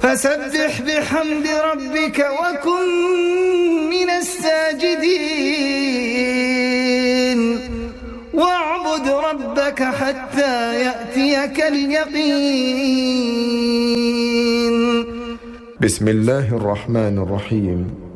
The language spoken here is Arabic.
فسبح بحمد ربك وكن من الساجدين واعبد ربك حتى يأتيك اليقين. بسم الله الرحمن الرحيم.